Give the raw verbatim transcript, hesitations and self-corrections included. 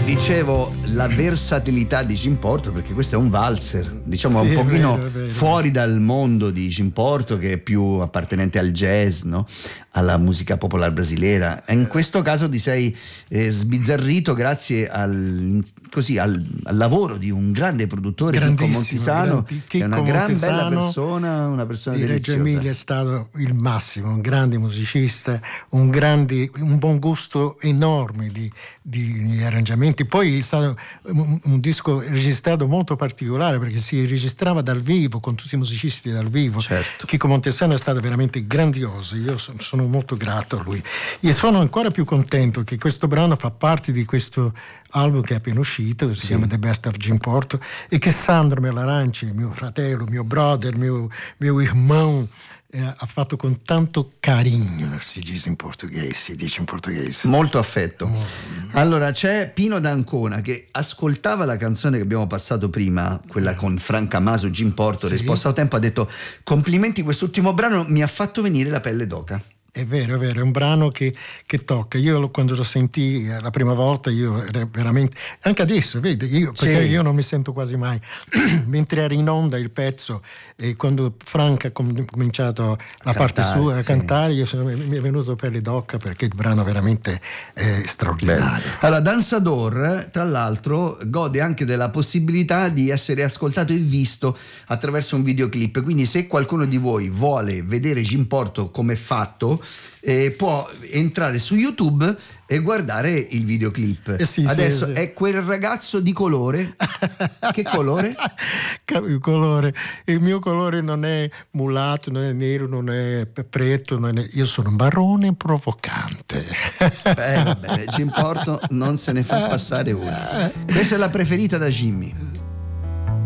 Dicevo la versatilità di Jim Porto, perché questo è un valzer, diciamo sì, un pochino vero, vero. fuori dal mondo di Jim Porto, che è più appartenente al jazz, no? Alla musica popolare brasileira. E in questo caso ti sei eh, sbizzarrito grazie al, così, al, al lavoro di un grande produttore, Chicco Montisano, grandi, che è una gran bella persona, una persona di deliziosa. Reggio Emilia è stato il massimo, un grande musicista, un, grande, un buon gusto enorme di, di, di arrangiamenti. Poi è stato un, un disco registrato molto particolare, perché si registrava dal vivo con tutti i musicisti dal vivo. Certo. Chicco Montisano è stato veramente grandioso, io sono, sono molto grato a lui e sono ancora più contento che questo brano fa parte di questo album che è appena uscito, che si sì. chiama The Best of Jim Porto, e che Sandro Melaranci, mio fratello, mio brother, mio, mio irmão, eh, ha fatto con tanto carinho, si dice in portoghese, si dice in portoghese. Molto affetto. Molto. Allora c'è Pino D'Ancona che ascoltava la canzone che abbiamo passato prima, quella con Franca Maso, Jim Porto, sì. risposta al tempo, ha detto: complimenti, quest'ultimo brano mi ha fatto venire la pelle d'oca. È vero, è vero, è un brano che, che tocca. Io quando lo sentì la prima volta, io ero veramente, anche adesso, vedi, io, perché sì. io non mi sento quasi mai, mentre era in onda il pezzo, e quando Franca ha cominciato la a parte cantare, sua a sì. cantare, io sono, mi è venuto pelle d'oca, perché il brano veramente è straordinario. Bello. Allora, Dansador, tra l'altro, gode anche della possibilità di essere ascoltato e visto attraverso un videoclip, quindi se qualcuno di voi vuole vedere Jim Porto come è fatto, Eh, può entrare su YouTube e guardare il videoclip. Eh sì, adesso sì, sì. è quel ragazzo di colore. Che colore? Il colore il mio colore non è mulatto, non è nero, non è preto, non è... io sono marrone provocante. Eh, va bene, Jim Porto non se ne fa passare una. Questa è la preferita da Jimmy.